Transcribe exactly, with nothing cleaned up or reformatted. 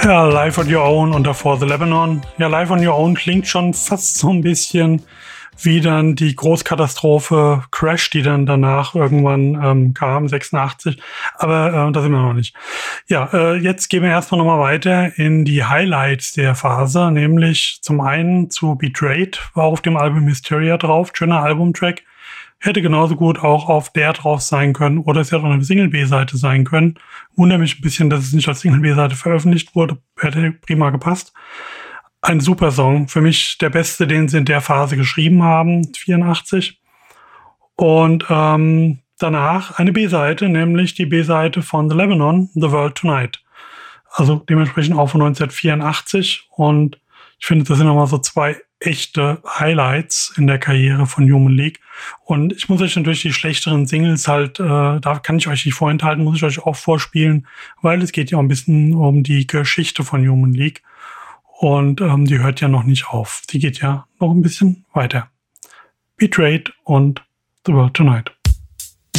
Ja, Live on Your Own und davor The Lebanon. Ja, Live on Your Own klingt schon fast so ein bisschen wie dann die Großkatastrophe Crash, die dann danach irgendwann ähm, kam, sechsundachtzig. Aber äh, da sind wir noch nicht. Ja, äh, jetzt gehen wir erstmal nochmal weiter in die Highlights der Phase, nämlich zum einen zu Betrayed, war auf dem Album Hysteria drauf, schöner Albumtrack. Hätte genauso gut auch auf der drauf sein können oder es hätte auch eine Single-B-Seite sein können. Wundert mich ein bisschen, dass es nicht als Single-B-Seite veröffentlicht wurde. Hätte prima gepasst. Ein super Song. Für mich der beste, den sie in der Phase geschrieben haben, vierundachtzig. Und ähm, danach eine B-Seite, nämlich die B-Seite von The Lebanon, The World Tonight. Also dementsprechend auch von neunzehnhundertvierundachtzig. Und ich finde, das sind nochmal so zwei echte Highlights in der Karriere von Human League. Und ich muss euch natürlich die schlechteren Singles halt, äh, da kann ich euch nicht vorenthalten, muss ich euch auch vorspielen, weil es geht ja auch ein bisschen um die Geschichte von Human League. Und ähm, die hört ja noch nicht auf. Die geht ja noch ein bisschen weiter. Betrayed und The World Tonight.